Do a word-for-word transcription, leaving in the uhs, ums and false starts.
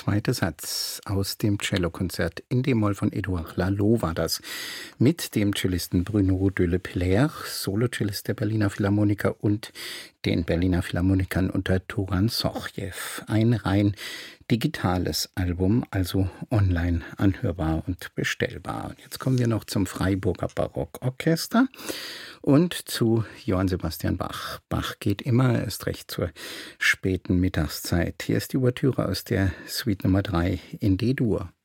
zweite Satz aus dem Cellokonzert in D-Moll von Édouard Laloux war das. Mit dem Cellisten Bruno de Le Pelaire, Solocellist der Berliner Philharmoniker und den Berliner Philharmonikern unter Turan Sochjew. Ein rein digitales Album, also online anhörbar und bestellbar. Und jetzt kommen wir noch zum Freiburger Barockorchester und zu Johann Sebastian Bach. Bach geht immer, erst recht zur späten Mittagszeit. Hier ist die Ouvertüre aus der Suite Nummer drei in D-Dur.